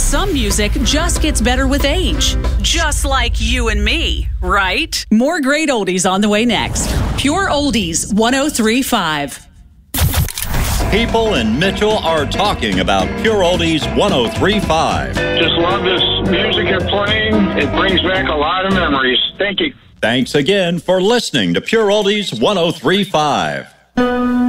some music just gets better with age. Just like you and me, right? More great oldies on the way next. Pure Oldies 103.5. People in Mitchell are talking about Pure Oldies 103.5. Just love this music you're playing. It brings back a lot of memories. Thank you. Thanks again for listening to Pure Oldies 103.5.